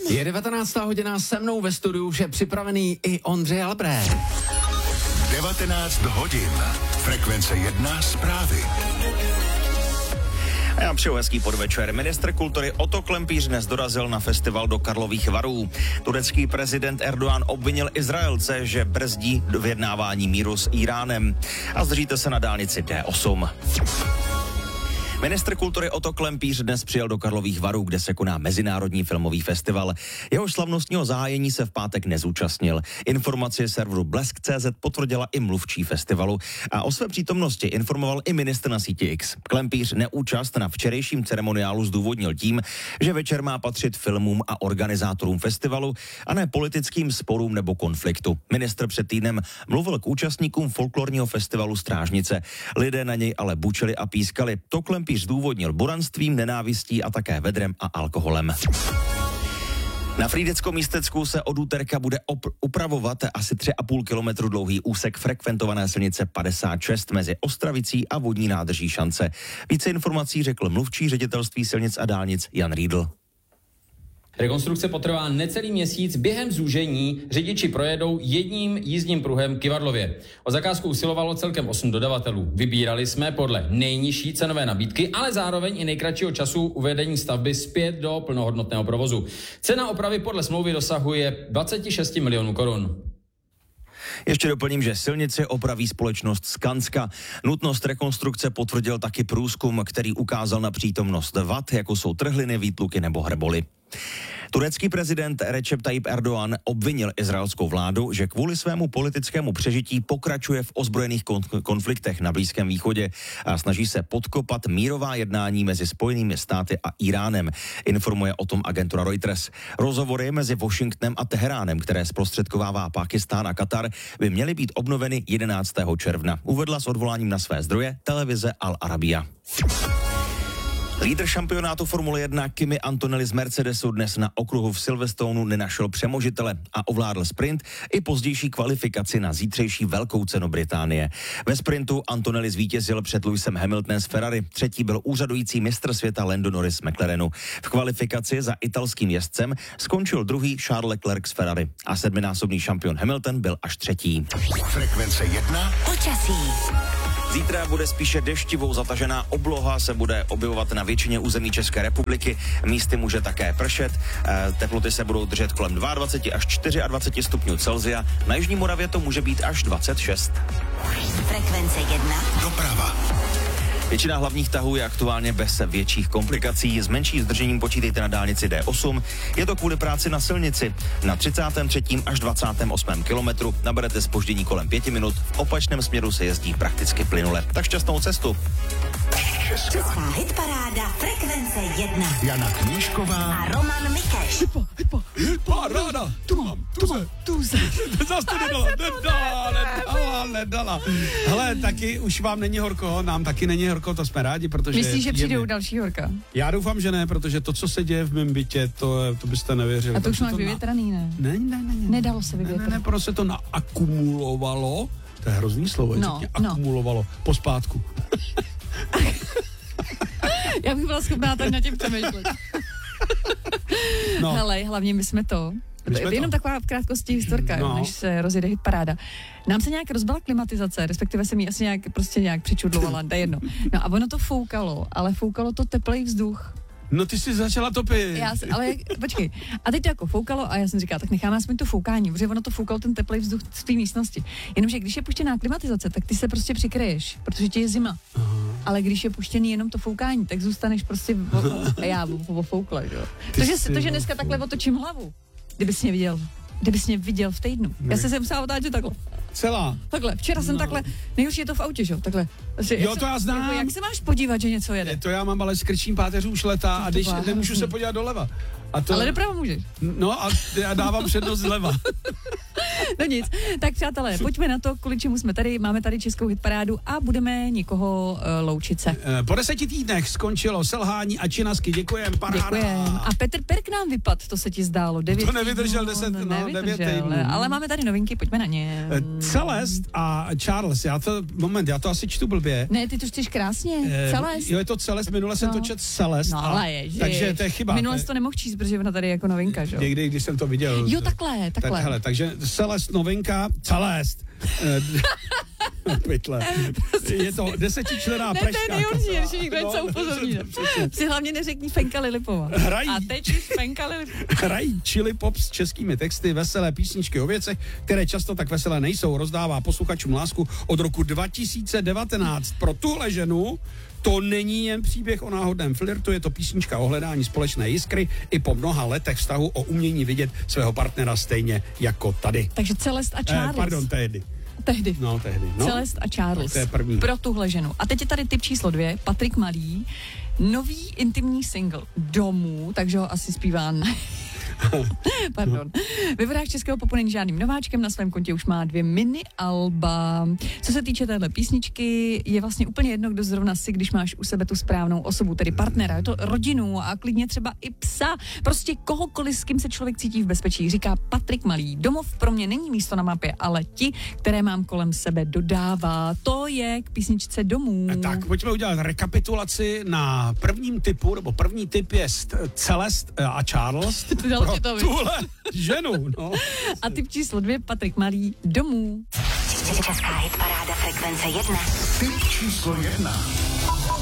Je 19. hodina, se mnou ve studiu už je připravený i Ondřej Albrecht. 19 hodin. Frekvence 1 zprávy. A já přeju hezký podvečer. Ministr kultury Oto Klempíř dnes dorazil na festival do Karlových Varů. Turecký prezident Erdogan obvinil Izraelce, že brzdí vyjednávání míru s Íránem. A zdržíte se na dálnici D8. Ministr kultury Oto Klempíř dnes přijel do Karlových Varů, kde se koná Mezinárodní filmový festival. Jeho slavnostního zahájení se v pátek nezúčastnil. Informaci serveru Blesk.cz potvrdila i mluvčí festivalu a o své přítomnosti informoval i ministr na síti X. Klempíř neúčast na včerejším ceremoniálu zdůvodnil tím, že večer má patřit filmům a organizátorům festivalu a ne politickým sporům nebo konfliktu. Ministr před týdnem mluvil k účastníkům folklorního festivalu Strážnice. Lidé na něj ale bučeli a pískali. To Klempíř zdůvodnil buranstvím, nenávistí a také vedrem a alkoholem. Na Frýdecko-Místecku se od úterka bude upravovat asi 3,5 kilometru dlouhý úsek frekventované silnice 56 mezi Ostravicí a vodní nádrží Šance. Více informací řekl mluvčí ředitelství silnic a dálnic Jan Riedl. Rekonstrukce potrvá necelý měsíc, během zúžení řidiči projedou jedním jízdním pruhem k Ivadlově. O zakázku usilovalo celkem 8 dodavatelů. Vybírali jsme podle nejnižší cenové nabídky, ale zároveň i nejkratšího času uvedení stavby zpět do plnohodnotného provozu. Cena opravy podle smlouvy dosahuje 26 milionů korun. Ještě doplním, že silnici opraví společnost Skanska. Nutnost rekonstrukce potvrdil taky průzkum, který ukázal na přítomnost vad, jako jsou trhliny, výtluky nebo hrboly. Turecký prezident Recep Tayyip Erdogan obvinil izraelskou vládu, že kvůli svému politickému přežití pokračuje v ozbrojených konfliktech na Blízkém východě a snaží se podkopat mírová jednání mezi Spojenými státy a Íránem, informuje o tom agentura Reuters. Rozhovory mezi Washingtonem a Teheránem, které zprostředkovává Pákistán a Katar, by měly být obnoveny 11. června. Uvedla s odvoláním na své zdroje televize Al Arabiya. Lídr šampionátu Formule 1 Kimi Antonelli z Mercedesu dnes na okruhu v Silverstonu nenašel přemožitele a ovládl sprint i pozdější kvalifikaci na zítřejší velkou cenu Británie. Ve sprintu Antonelli zvítězil před Lewisem Hamiltonem z Ferrari, třetí byl úřadující mistr světa Lando Norris z McLarenu. V kvalifikaci za italským jezdcem skončil druhý Charles Leclerc z Ferrari a sedminásobný šampion Hamilton byl až třetí. Frekvence 1. Počasí. Zítra bude spíše deštivou zatažená obloha, se bude objevovat na většině území České republiky. Místy může také pršet. Teploty se budou držet kolem 22 až 24 stupňů Celsia. Na jižní Moravě to může být až 26. Frekvence 1. Doprava. Většina hlavních tahů je aktuálně bez větších komplikací. S menší zdržením počítejte na dálnici D8. Je to kvůli práci na silnici. Na 33. až 28. kilometru naberete zpoždění kolem 5 minut. V opačném směru se jezdí prakticky plynule. Tak šťastnou cestu. Česká hitparáda Frekvence 1. Jana Knížková A Roman Mikeš. Paráda! Tuze. Zas to nedala. Hele, taky už vám není horko, nám taky není horko, to jsme rádi, protože... Myslíš, že přijdou další horka? Já doufám, že ne, protože to, co se děje v mém bytě, to byste nevěřili. A to už máš vyvětraný, ne? Ne. Nedalo se vyvětrat. Ne, protože se to naakumulovalo, to je hrozný slovo, akumulovalo, pospátku. Já bych byla schopná tak na tím přemýšlet. Hele, hlavně my jsme to. Jenom taková v krátkosti historka, než se rozjede hitparáda. Nám se nějak rozbila klimatizace, respektive se mi asi nějak přičudlovala, to je jedno. No a ono to foukalo, ale foukalo to teplej vzduch. No ty jsi začala topit. Ale počkej, a teď to jako foukalo a já jsem říkala, tak necháme aspoň to foukání, protože ono to foukalo ten teplej vzduch z té místnosti. Jenomže když je puštěná klimatizace, tak ty se prostě přikryješ, protože ti je zima. Aha. Ale když je puštěný jenom to foukání, tak zůstaneš prostě foukla, jo. To, že dneska takhle otočím hlavu, kdybys mě viděl v týdnu. Já jsem se musela otáčet takhle. Celá. Takhle, včera jsem takhle, nejhorší je to v autě, že jo, takhle. Jo, to já znám. Jak se máš podívat, že něco jede? To já mám, ale skrčím páteř už leta a když nemůžu se podívat doleva. Ale doprava můžeš. No a já dávám přednost zleva. No nic. Tak přátelé, pojďme na to, kvůli čemu jsme tady. Máme tady českou hitparádu a budeme někoho loučit se. Po 10 týdnech skončilo selhání a činasky. Děkujem, paráda. Děkujem. A Petr Perk nám vypad, to se ti zdálo. 9 To nevydržel týdnů, 9 týdnů. Ale máme tady novinky, pojďme na ně. Celest a Charles, já to asi čtu blbě. Ne, ty to čteš krásně. Celest. Jo, je to Celest, minule jsem to čet Celest. No ale ježiš. Takže to je chyba. Minule jsi to nemohl číst, protože ona tady jako novinka, že jo? Někdy, když jsem to viděl. Jo, takhle. Hele, takže Celest novinka, Celest. Pytle. Je to 10členná pražská. Ne, to je nejhorší, někdo něco upozorní. Si hlavně neřekni Fenka Lilipova. A teď už Fenka Lilipova. Hrají chili pop s českými texty, veselé písničky o věcech, které často tak veselé nejsou. Rozdává posluchačům lásku od roku 2019. Pro tuhle ženu to není jen příběh o náhodném flirtu, je to písnička o hledání společné jiskry i po mnoha letech vztahu o umění vidět svého partnera stejně jako tady. Takže Celest a Charles. Tehdy. No. Celest a Charles. To je první. Pro tuhle ženu. A teď je tady tip číslo 2, Patrik Malý. Nový intimní single Domů, takže ho asi zpívá Pardon. Ve vodách českého popu není žádným nováčkem, na svém kontě už má 2 mini alba. Co se týče téhle písničky, je vlastně úplně jedno, kdo zrovna si, když máš u sebe tu správnou osobu, tedy partnera, je to rodinu a klidně třeba i psa, prostě kohokoliv, s kým se člověk cítí v bezpečí, říká Patrik Malý. Domov pro mě není místo na mapě, ale ti, které mám kolem sebe, dodává. To je k písničce Domů. Tak, pojďme udělat rekapitulaci na prvním typu, nebo první typ je Celest a Charles. Pro tuhle ženu, no. A typ číslo 2, Patrik Malý, Domů. Česká hitparáda Frekvence 1. Typ číslo 1.